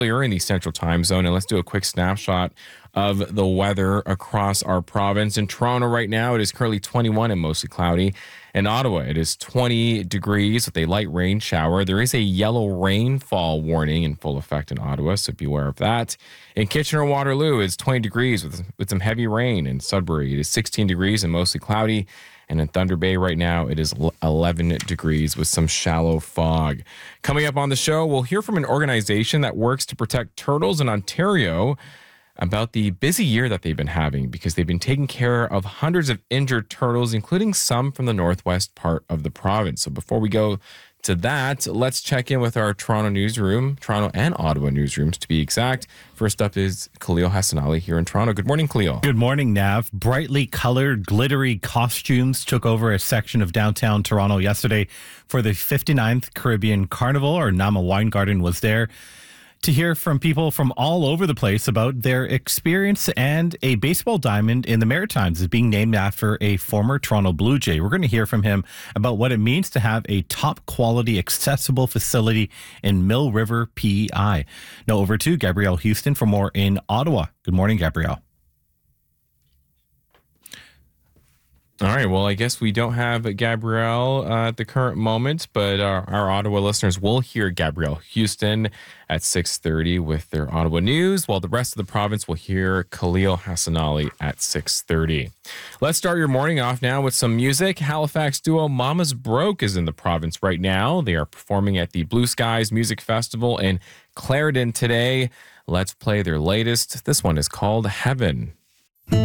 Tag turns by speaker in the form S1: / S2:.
S1: earlier in the central time zone. And let's do a quick snapshot of the weather across our province. In Toronto right now, it is currently 21 and mostly cloudy. In Ottawa, it is 20 degrees with a light rain shower. There is a yellow rainfall warning in full effect in Ottawa, so be aware of that. In Kitchener-Waterloo, it's 20 degrees with some heavy rain. In Sudbury, it is 16 degrees and mostly cloudy. And in Thunder Bay right now, it is 11 degrees with some shallow fog. Coming up on the show, we'll hear from an organization that works to protect turtles in Ontario about the busy year that they've been having because they've been taking care of hundreds of injured turtles, including some from the northwest part of the province. So before we go to that, let's check in with our Toronto newsroom, Toronto and Ottawa newsrooms to be exact. First up is Khalil Hassanali here in Toronto. Good morning, Khalil.
S2: Good morning, Nav. Brightly colored, glittery costumes took over a section of downtown Toronto yesterday for the 59th Caribbean Carnival, or Nama Wine Garden was there to hear from people from all over the place about their experience, and a baseball diamond in the Maritimes is being named after a former Toronto Blue Jay. We're going to hear from him about what it means to have a top quality, accessible facility in Mill River, PEI. Now over to Gabrielle Houston for more in Ottawa. Good morning, Gabrielle.
S1: All right. Well, I guess we don't have Gabrielle at the current moment, but our Ottawa listeners will hear Gabrielle Houston at 6:30 with their Ottawa news, while the rest of the province will hear Khalil Hassanali at 6:30. Let's start your morning off now with some music. Halifax duo Mama's Broke is in the province right now. They are performing at the Blue Skies Music Festival in Clarendon today. Let's play their latest. This one is called Heaven.